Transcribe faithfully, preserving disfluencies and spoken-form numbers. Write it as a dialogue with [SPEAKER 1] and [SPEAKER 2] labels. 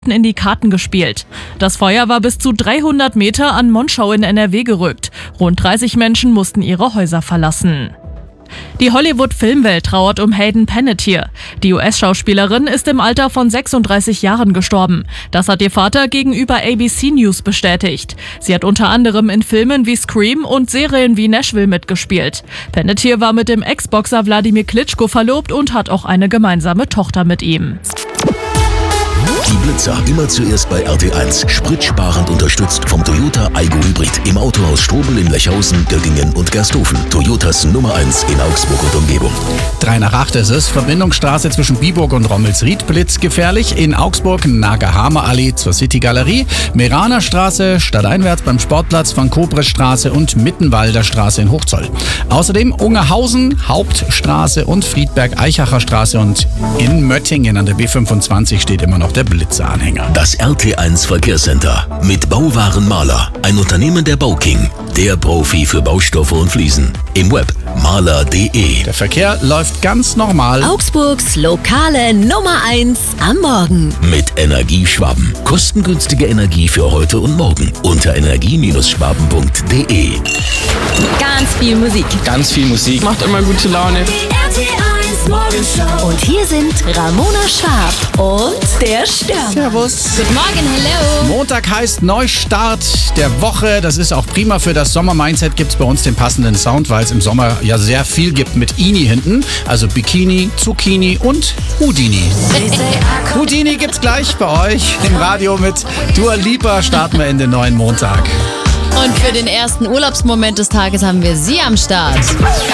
[SPEAKER 1] in die Karten gespielt. Das Feuer war bis zu dreihundert Meter an Monschau in N R W gerückt. Rund dreißig Menschen mussten ihre Häuser verlassen. Die Hollywood-Filmwelt trauert um Hayden Panettiere. Die U S-Schauspielerin ist im Alter von sechsunddreißig Jahren gestorben. Das hat ihr Vater gegenüber A B C News bestätigt. Sie hat unter anderem in Filmen wie Scream und Serien wie Nashville mitgespielt. Panettiere war mit dem Ex-Boxer Wladimir Klitschko verlobt und hat auch eine gemeinsame Tochter mit ihm.
[SPEAKER 2] Die Blitzer immer zuerst bei R T eins. Spritsparend unterstützt vom Toyota Aygo Hybrid im Autohaus Strobel in Lechhausen, Göttingen und Gersthofen. Toyotas Nummer eins in Augsburg und Umgebung.
[SPEAKER 3] Drei nach acht ist es. Verbindungsstraße zwischen Biburg und Rommelsried blitzgefährlich. In Augsburg Nagerhamer Allee zur City Galerie. Meraner Straße stadteinwärts beim Sportplatz, Van Kobres Straße und Mittenwalder Straße in Hochzoll. Außerdem Ungerhausen, Hauptstraße und Friedberg-Eichacher Straße. Und in Möttingen an der B fünfundzwanzig steht immer noch der Blitzeranhänger.
[SPEAKER 2] Das R T eins Verkehrscenter mit Bauwaren Maler. Ein Unternehmen der Bauking. Der Profi für Baustoffe und Fliesen. Im Web maler punkt de.
[SPEAKER 3] Der Verkehr läuft ganz normal.
[SPEAKER 4] Augsburgs lokale Nummer eins am Morgen.
[SPEAKER 2] Mit Energieschwaben. Kostengünstige Energie für heute und morgen. Unter energie Schwaben punkt de.
[SPEAKER 4] Ganz viel Musik.
[SPEAKER 5] Ganz viel Musik. Macht immer gute Laune.
[SPEAKER 4] Die R T eins Morgenshow. Und hier sind Ramona Schwab und der Stern.
[SPEAKER 3] Servus.
[SPEAKER 4] Guten Morgen, hello.
[SPEAKER 3] Montag heißt Neustart der Woche. Das ist auch prima für das Sommer-Mindset. Gibt es bei uns den passenden Sound, weil es im Sommer ja sehr viel gibt mit Ini hinten. Also Bikini, Zucchini und Houdini. Houdini gibt's gleich bei euch im Radio mit Dua Lipa. Starten wir in den neuen Montag.
[SPEAKER 6] Und für den ersten Urlaubsmoment des Tages haben wir sie am Start.